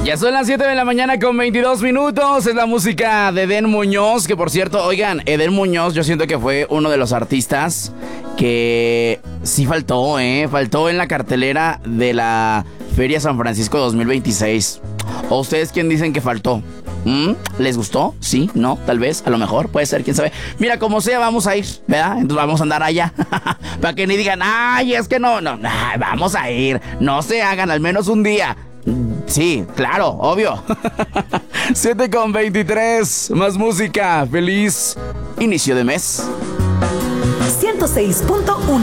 Ya son las 7 de la mañana con 22 minutos. Es la música de Edén Muñoz. Que por cierto, oigan, Edén Muñoz yo siento que fue uno de los artistas que sí faltó, faltó en la cartelera de la Feria San Francisco 2026. ¿O ustedes quién dicen que faltó? ¿Les gustó? ¿Sí? ¿No? Tal vez, a lo mejor, puede ser, quién sabe. Mira, como sea, vamos a ir, ¿verdad? Entonces vamos a andar allá. Para que ni digan, ay, es que no, vamos a ir. No se hagan, al menos un día. Sí, claro, obvio. 7:23, más música. Feliz inicio de mes. 106.1